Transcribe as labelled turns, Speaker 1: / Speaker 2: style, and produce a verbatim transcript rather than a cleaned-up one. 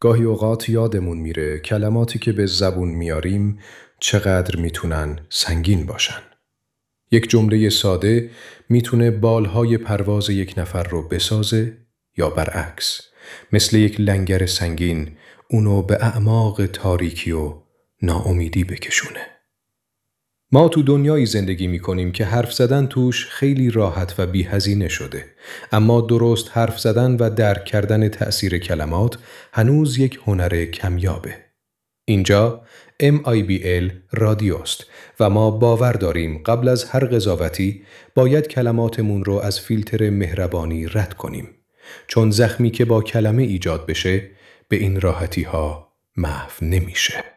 Speaker 1: گاهی اوقات یادمون میره کلماتی که به زبون میاریم چقدر میتونن سنگین باشن. یک جمله ساده میتونه بالهای پرواز یک نفر رو بسازه یا برعکس، مثل یک لنگر سنگین اونو به اعماق تاریکی و ناامیدی بکشونه. ما تو دنیایی زندگی میکنیم که حرف زدن توش خیلی راحت و بی‌هزینه شده، اما درست حرف زدن و درک کردن تأثیر کلمات هنوز یک هنر کمیابه. اینجا ام آی بی ال رادیوست و ما باور داریم قبل از هر قضاوتی باید کلماتمون رو از فیلتر مهربانی رد کنیم، چون زخمی که با کلمه ایجاد بشه به این راحتی ها محو نمیشه.